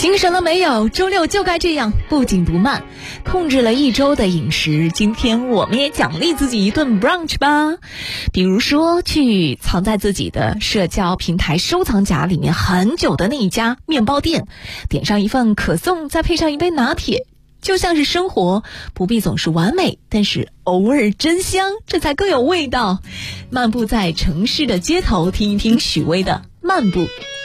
精神了没有？周六就该这样，不紧不慢，控制了一周的饮食。今天我们也奖励自己一顿 brunch 吧，比如说去藏在自己的社交平台收藏夹里面很久的那一家面包店，点上一份可颂，再配上一杯拿铁。就像是生活，不必总是完美，但是偶尔真香，这才更有味道。漫步在城市的街头，听一听许巍的漫步